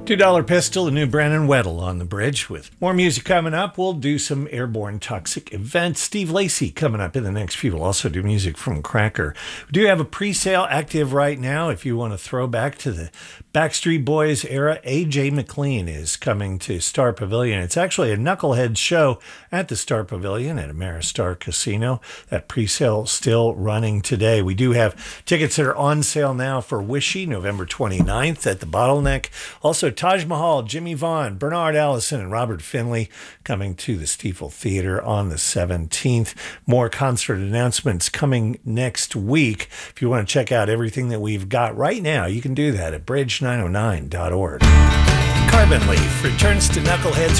$2 Pistol, the new Brennan Weddle on the bridge. With more music coming up, we'll do some Airborne Toxic events. Steve Lacy coming up in the next few. We'll also do music from Cracker. We do have a pre-sale active right now. If you want to throw back to the Backstreet Boys era, AJ McLean is coming to Star Pavilion. It's actually a Knucklehead show at the Star Pavilion at Ameristar Casino. That pre-sale still running today. We do have tickets that are on sale now for Wishy, November 29th at the Bottleneck. Also, Taj Mahal, Jimmy Vaughn, Bernard Allison, and Robert Finley coming to the Stiefel Theater on the 17th. More concert announcements coming next week. If you want to check out everything that we've got right now, you can do that at bridge909.org. Carbon Leaf returns to Knucklehead's